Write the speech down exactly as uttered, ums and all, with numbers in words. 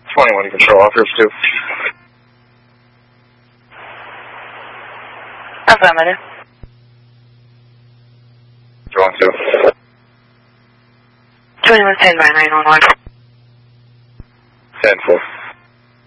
twenty-one control, offers two. Affirmative. Drawing two. twenty-one, stand by nine one one. ten four.